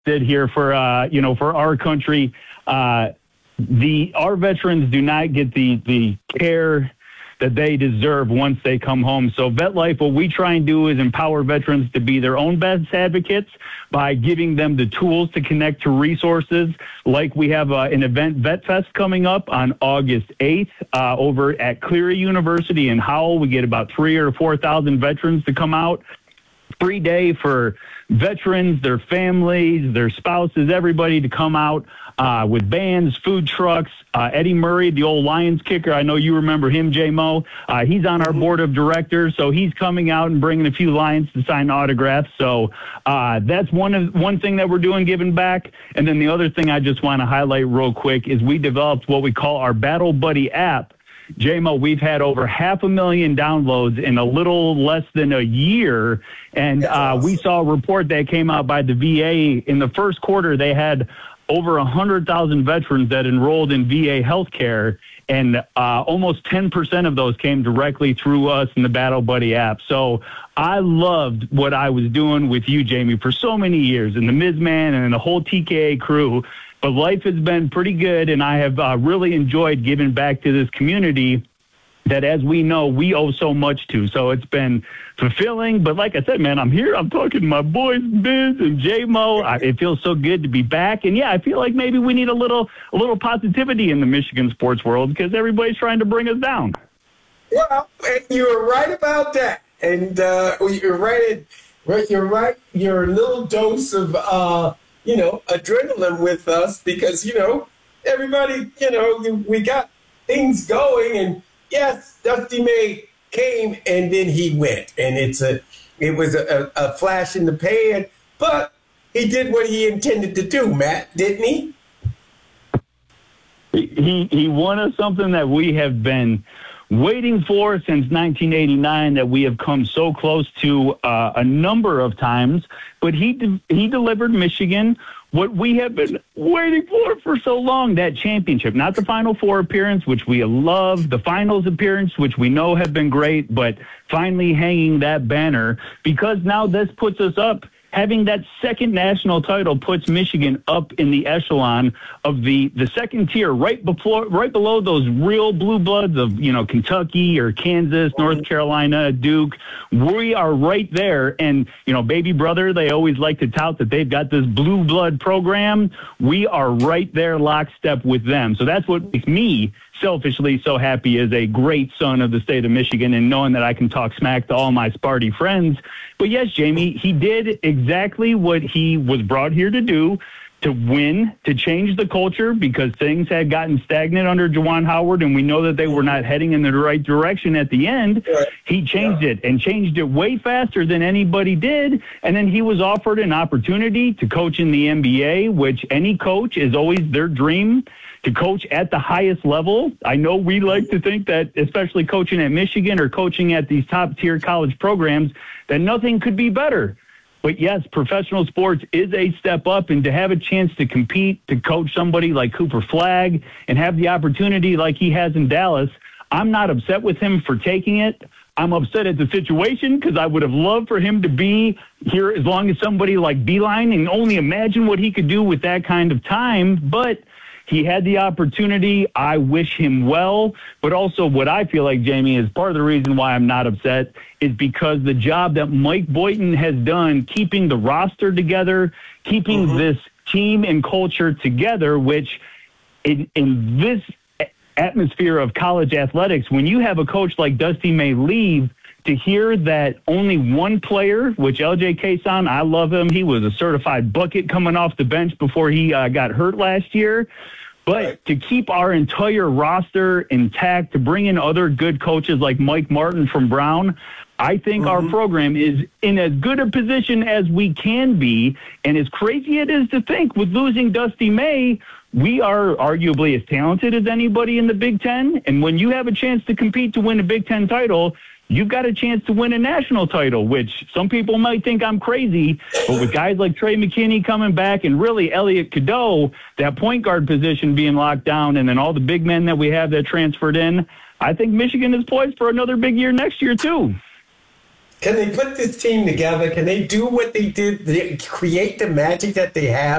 did here for our country. Our veterans do not get the care that they deserve once they come home. So VetLife, what we try and do is empower veterans to be their own best advocates by giving them the tools to connect to resources. Like we have an event, Vet Fest, coming up on August 8th over at Cleary University in Howell. We get about 3,000 or 4,000 veterans to come out. Free day for veterans, their families, their spouses, everybody to come out with bands, food trucks. Eddie Murray, the old Lions kicker, I know you remember him, J-Mo. He's on our board of directors, so he's coming out and bringing a few Lions to sign autographs. So that's one thing that we're doing, giving back. And then the other thing I just want to highlight real quick is we developed what we call our Battle Buddy app. J-Mo, we've had over 500,000 downloads in a little less than a year. And awesome. We saw a report that came out by the VA. In the first quarter, they had over 100,000 veterans that enrolled in VA healthcare, and almost 10% of those came directly through us in the Battle Buddy app. So I loved what I was doing with you, Jamie, for so many years, and the Ms. Man and the whole TKA crew. But life has been pretty good, and I have really enjoyed giving back to this community that, as we know, we owe so much to. So it's been fulfilling. But like I said, man, I'm here. I'm talking to my boys, Biz and J-Mo. It feels so good to be back. And, yeah, I feel like maybe we need a little positivity in the Michigan sports world because everybody's trying to bring us down. Well, you're right about that. And you're right. You're right. You're a little dose of adrenaline with us because, everybody, we got things going. And yes, Dusty May came and then he went. And it was a flash in the pan, but he did what he intended to do, Matt, didn't he? He won us something that we have been waiting for since 1989, that we have come so close to a number of times. But he delivered Michigan what we have been waiting for so long, that championship. Not the Final Four appearance, which we love, the finals appearance, which we know have been great, but finally hanging that banner, because now this puts us up. Having that second national title puts Michigan up in the echelon of the second tier, right below those real blue bloods of, Kentucky or Kansas, North Carolina, Duke. We are right there. And, baby brother, they always like to tout that they've got this blue blood program. We are right there lockstep with them. So that's what makes me selfishly so happy as a great son of the state of Michigan, and knowing that I can talk smack to all my Sparty friends. But yes, Jamie, he did exactly what he was brought here to do, to win, to change the culture, because things had gotten stagnant under Juwan Howard, and we know that they were not heading in the right direction at the end. He changed it, and changed it way faster than anybody did. And then he was offered an opportunity to coach in the NBA, which any coach is always their dream, to coach at the highest level. I know we like to think that, especially coaching at Michigan or coaching at these top-tier college programs, that nothing could be better. But yes, professional sports is a step up, and to have a chance to compete, to coach somebody like Cooper Flagg and have the opportunity like he has in Dallas, I'm not upset with him for taking it. I'm upset at the situation because I would have loved for him to be here as long as somebody like Beilein, and only imagine what he could do with that kind of time. But he had the opportunity. I wish him well. But also what I feel like, Jamie, is part of the reason why I'm not upset is because the job that Mike Boynton has done, keeping the roster together, keeping this team and culture together, which in this atmosphere of college athletics, when you have a coach like Dusty May leave, to hear that only one player, which LJ Kaysan, I love him. He was a certified bucket coming off the bench before he got hurt last year. But to keep our entire roster intact, to bring in other good coaches like Mike Martin from Brown, I think our program is in as good a position as we can be. And as crazy it is to think, with losing Dusty May, we are arguably as talented as anybody in the Big Ten. And when you have a chance to compete to win a Big Ten title, you've got a chance to win a national title, which some people might think I'm crazy, but with guys like Trey McKinney coming back and really Elliot Cadeau, that point guard position being locked down, and then all the big men that we have that transferred in, I think Michigan is poised for another big year next year too. Can they put this team together? Can they do what they did? Create the magic that they have?